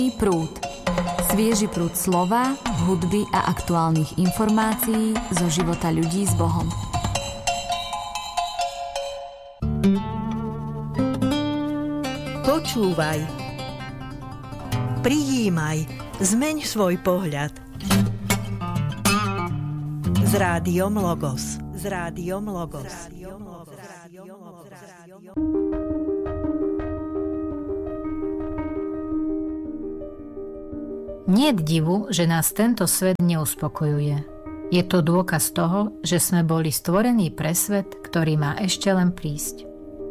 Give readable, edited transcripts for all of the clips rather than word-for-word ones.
Prúd. Svieži prúd slova, hudby a aktuálnych informácií zo života ľudí s Bohom. Počúvaj. Prijímaj. Zmeň svoj pohľad. S rádiom Logos. Niet divu, že nás tento svet neuspokojuje. Je to dôkaz toho, že sme boli stvorení pre svet, ktorý má ešte len prísť.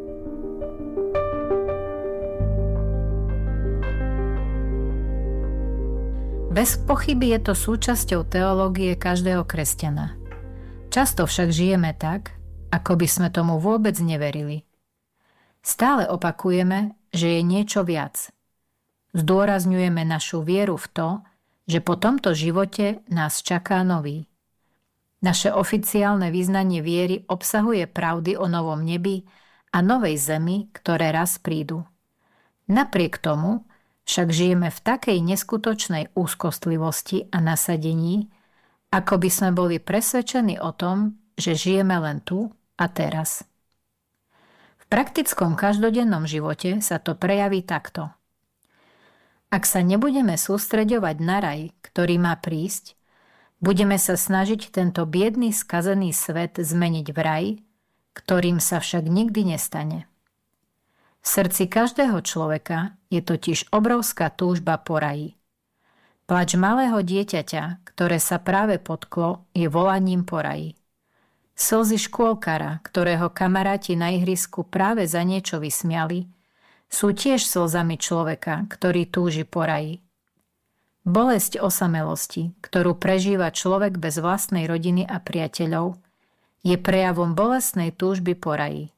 Bez pochyby je to súčasťou teológie každého kresťana. Často však žijeme tak, ako by sme tomu vôbec neverili. Stále opakujeme, že je niečo viac. Zdôrazňujeme našu vieru v to, že po tomto živote nás čaká nový. Naše oficiálne vyznanie viery obsahuje pravdy o novom nebi a novej zemi, ktoré raz prídu. Napriek tomu však žijeme v takej neskutočnej úzkostlivosti a nasadení, ako by sme boli presvedčení o tom, že žijeme len tu a teraz. V praktickom každodennom živote sa to prejaví takto. Ak sa nebudeme sústreďovať na raj, ktorý má prísť, budeme sa snažiť tento biedný skazený svet zmeniť v raj, ktorým sa však nikdy nestane. V srdci každého človeka je totiž obrovská túžba po raji. Plač malého dieťaťa, ktoré sa práve potklo, je volaním po raji. Slzy škôlkara, ktorého kamaráti na ihrisku práve za niečo vysmiali, sú tiež slzami človeka, ktorý túži po raji. Bolesť osamelosti, ktorú prežíva človek bez vlastnej rodiny a priateľov, je prejavom bolestnej túžby po raji.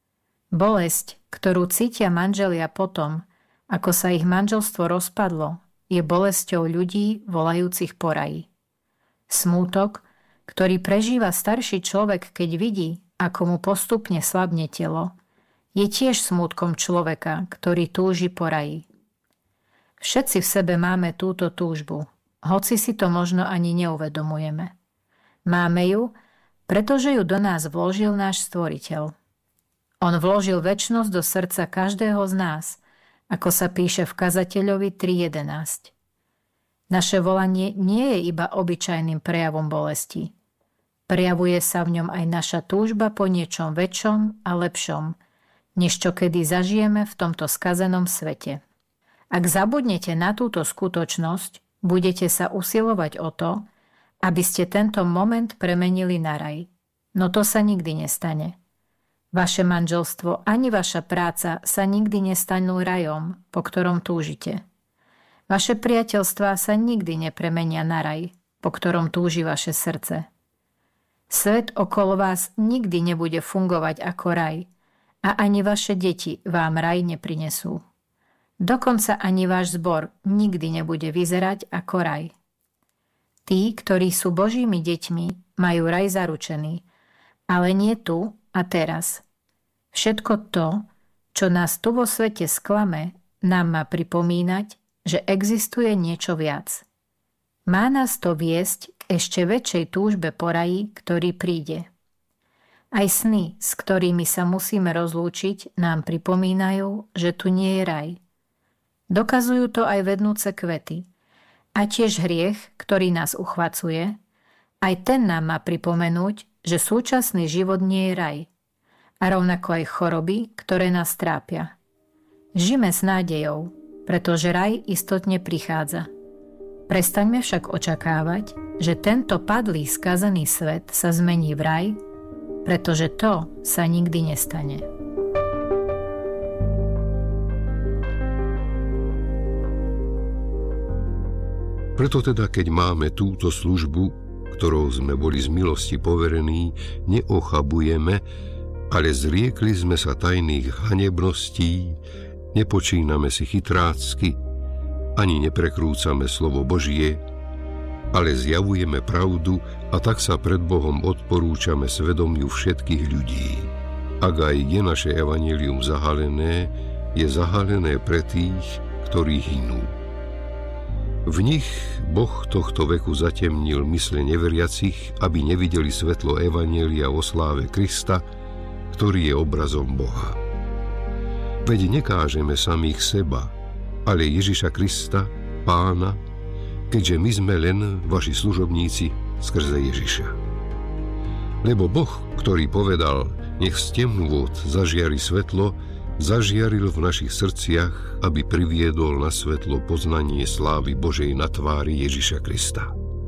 Bolesť, ktorú cítia manželia potom, ako sa ich manželstvo rozpadlo, je bolesťou ľudí volajúcich po raji. Smútok, ktorý prežíva starší človek, keď vidí, ako mu postupne slabne telo, je tiež smútkom človeka, ktorý túži po raji. Všetci v sebe máme túto túžbu, hoci si to možno ani neuvedomujeme. Máme ju, pretože ju do nás vložil náš Stvoriteľ. On vložil večnosť do srdca každého z nás, ako sa píše v Kazateľovi 3.11. Naše volanie nie je iba obyčajným prejavom bolesti. Prejavuje sa v ňom aj naša túžba po niečom väčšom a lepšom, než čo kedy zažijeme v tomto skazenom svete. Ak zabudnete na túto skutočnosť, budete sa usilovať o to, aby ste tento moment premenili na raj. No to sa nikdy nestane. Vaše manželstvo ani vaša práca sa nikdy nestanú rajom, po ktorom túžite. Vaše priateľstvá sa nikdy nepremenia na raj, po ktorom túži vaše srdce. Svet okolo vás nikdy nebude fungovať ako raj, a ani vaše deti vám raj neprinesú. Dokonca ani váš zbor nikdy nebude vyzerať ako raj. Tí, ktorí sú Božími deťmi, majú raj zaručený, ale nie tu a teraz. Všetko to, čo nás tu vo svete sklame, nám má pripomínať, že existuje niečo viac. Má nás to viesť k ešte väčšej túžbe po raji, ktorý príde. Aj sny, s ktorými sa musíme rozlúčiť, nám pripomínajú, že tu nie je raj. Dokazujú to aj vednúce kvety. A tiež hriech, ktorý nás uchvacuje, aj ten nám má pripomenúť, že súčasný život nie je raj. A rovnako aj choroby, ktoré nás trápia. Žime s nádejou, pretože raj istotne prichádza. Prestaňme však očakávať, že tento padlý skazený svet sa zmení v raj, pretože to sa nikdy nestane. Preto teda, keď máme túto službu, ktorou sme boli z milosti poverení, neochabujeme, ale zriekli sme sa tajných hanebností, nepočíname si chytrácky, ani neprekrúcame slovo Božie, ale zjavujeme pravdu a tak sa pred Bohom odporúčame svedomiu všetkých ľudí. Ak aj je naše evanjelium zahalené, je zahalené pre tých, ktorí hynú. V nich Boh tohto veku zatemnil mysle neveriacich, aby nevideli svetlo evanjelia o sláve Krista, ktorý je obrazom Boha. Veď nekážeme samých seba, ale Ježiša Krista, Pána, keďže my sme len vaši služobníci skrze Ježiša. Lebo Boh, ktorý povedal, nech z temnôt zažiari svetlo, zažiaril v našich srdciach, aby priviedol na svetlo poznanie slávy Božej na tvári Ježiša Krista.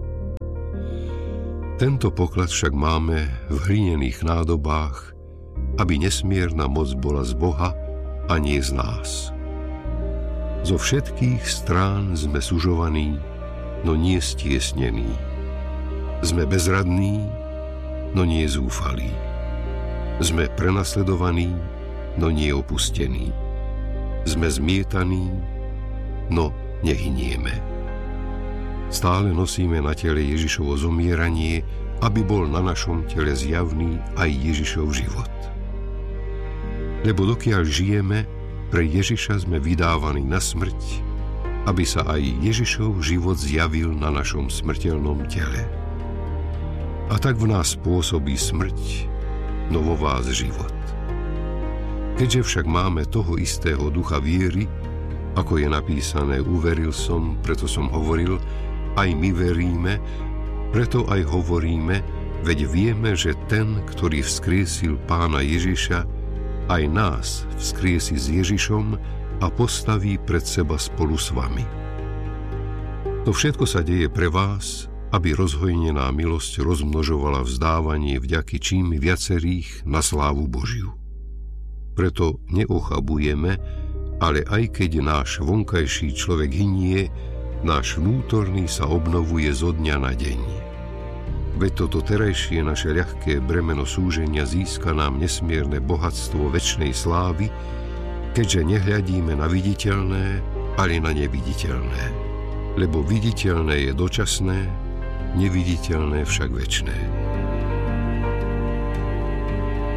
Tento poklad však máme v hlinených nádobách, aby nesmierna moc bola z Boha a nie z nás. Zo všetkých strán sme sužovaní, no nie stiesnení. Sme bezradní, no nie zúfalí. Sme prenasledovaní, no nie opustení. Sme zmietaní, no nehynieme. Stále nosíme na tele Ježišovo zomieranie, aby bol na našom tele zjavný aj Ježišov život. Lebo dokiaľ žijeme, pre Ježiša sme vydávaní na smrť, aby sa aj Ježišov život zjavil na našom smrteľnom tele. A tak v nás pôsobí smrť, no vo vás život. Keďže však máme toho istého ducha viery, ako je napísané, uveril som, preto som hovoril, aj my veríme, preto aj hovoríme, veď vieme, že ten, ktorý vzkriesil Pána Ježiša, aj nás vzkriesi s Ježišom a postaví pred seba spolu s vami. To všetko sa deje pre vás, aby rozhojnená milosť rozmnožovala vzdávanie vďaky čím viacerých na slávu Božiu. Preto neochabujeme, ale aj keď náš vonkajší človek hynie, náš vnútorný sa obnovuje zo dňa na deň. Veď toto terajšie naše ľahké bremeno súženia získa nám nesmierne bohatstvo večnej slávy, keďže nehľadíme na viditeľné, ale na neviditeľné. Lebo viditeľné je dočasné, neviditeľné však večné.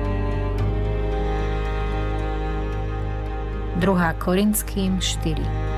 Druhá Korinským 4.